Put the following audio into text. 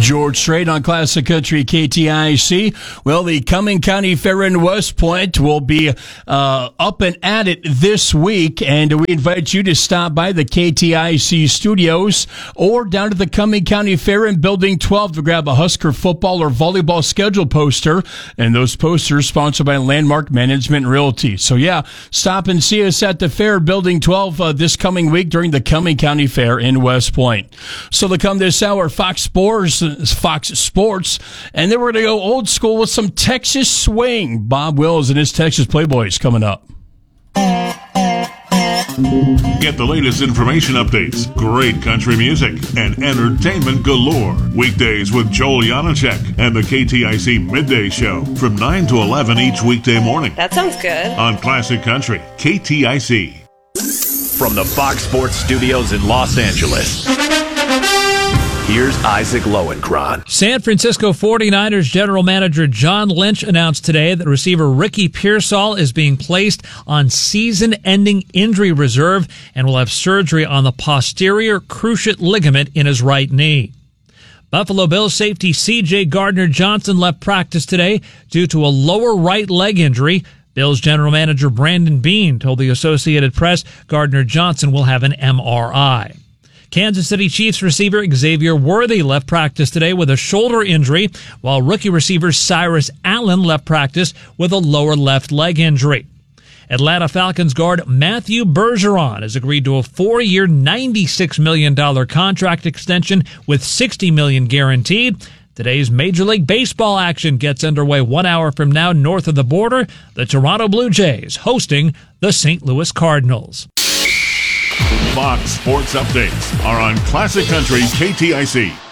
George Strait on Classic Country KTIC. Well, the Cumming County Fair in West Point will be up and at it this week, and we invite you to stop by the KTIC studios or down to the Cumming County Fair in Building 12 to grab a Husker football or volleyball schedule poster, and those posters sponsored by Landmark Management Realty. So yeah, stop and see us at the Fair Building 12 this coming week during the Cumming County Fair in West Point. So to come this hour, Fox Sports, and then we're going to go old school with some Texas swing. Bob Wills and his Texas Playboys coming up. Get the latest information updates, great country music, and entertainment galore. Weekdays with Joel Janacek and the KTIC Midday Show from 9 to 11 each weekday morning. That sounds good. On Classic Country, KTIC. From the Fox Sports Studios in Los Angeles, here's Isaac Lowenkron. San Francisco 49ers general manager John Lynch announced today that receiver Ricky Pearsall is being placed on season-ending injury reserve and will have surgery on the posterior cruciate ligament in his right knee. Buffalo Bills safety C.J. Gardner-Johnson left practice today due to a lower right leg injury. Bills general manager Brandon Beane told the Associated Press Gardner-Johnson will have an MRI. Kansas City Chiefs receiver Xavier Worthy left practice today with a shoulder injury, while rookie receiver Cyrus Allen left practice with a lower left leg injury. Atlanta Falcons guard Matthew Bergeron has agreed to a 4-year, $96 million contract extension with $60 million guaranteed. Today's Major League Baseball action gets underway 1 hour from now north of the border. The Toronto Blue Jays hosting the St. Louis Cardinals. Fox Sports Updates are on Classic Country KTIC.